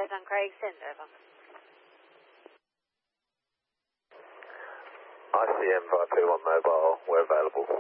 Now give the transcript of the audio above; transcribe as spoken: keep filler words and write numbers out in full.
contact on Craig, send over. I C M five two one mobile, we're available.